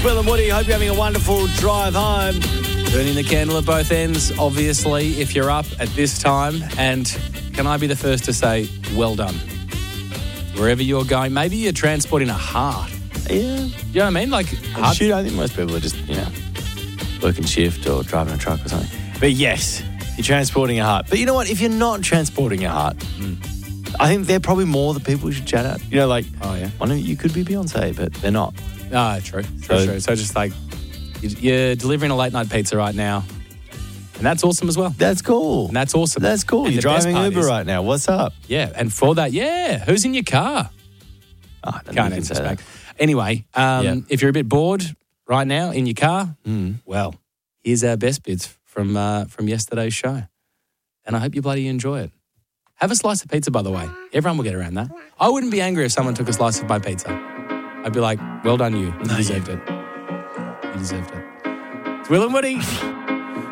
Will and Woody. Hope you're having a wonderful drive home. Burning the candle at both ends, obviously, if you're up at this time. And can I be the first to say, well done. Wherever you're going, maybe you're transporting a heart. Yeah. You know what I mean? Like, heart. Shoot, I think most people are just, working shift or driving a truck or something. But yes, you're transporting a heart. But you know what? If you're not transporting a heart, I think they're probably more the people you should chat at. Oh, yeah. One of you could be Beyonce, but they're not. Ah, true. So just like, you're delivering a late night pizza right now. And that's awesome as well. That's cool. And that's awesome. That's cool. And You're the best driving part Uber is- right now. What's up? Yeah. And for that, who's in your car? Oh, I don't Can't know if you answer can say back. that. Anyway, if you're a bit bored right now in your car, well, here's our best bits from yesterday's show. And I hope you bloody enjoy it. Have a slice of pizza, by the way. Everyone will get around that. I wouldn't be angry if someone took a slice of my pizza. I'd be like, well done you. You deserved it. You deserved it. It's Will and Woody.